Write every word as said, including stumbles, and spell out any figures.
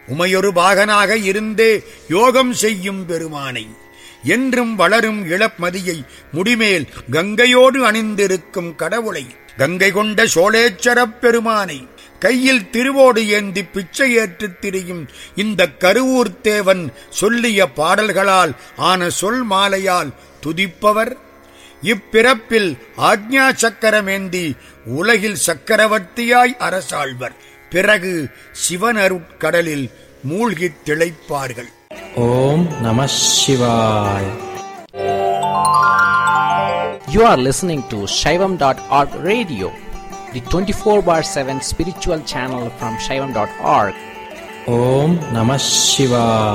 உமையொரு பாகனாக இருந்தே யோகம் செய்யும் பெருமானை, என்றும் வளரும் இளமதியை முடிமேல் கங்கையோடு அணிந்திருக்கும் கடவுளை, கங்கை கொண்ட சோழேச்சரப் பெருமானை, கையில் திருவோடு ஏந்தி பிச்சை ஏற்றுத் திரியும் இந்த கருவூர் தேவன் சொல்லிய பாடல்களால் ஆன சொல் மாலையால் துதிப்பவர் இப்பிறப்பில் ஆக்ஞா சக்கரமேந்தி உலகில் சக்கரவர்த்தியாய் அரசாழ்வர். பிறகு சிவனருட்கடலில் மூழ்கித் திளைப்பார்கள். ஓம் நம சிவாய. You are listening to Shaivam dot org radio, the twenty-four bar seven spiritual channel from Shaivam dot org. Om Namah Shivaya.